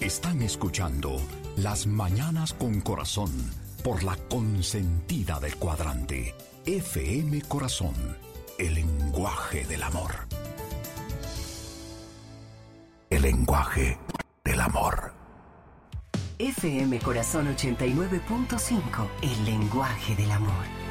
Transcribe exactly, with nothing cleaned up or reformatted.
Están escuchando Las Mañanas con Corazón por la consentida del cuadrante. F M Corazón, el lenguaje del amor. El lenguaje del amor. F M Corazón ochenta y nueve punto cinco, el lenguaje del amor.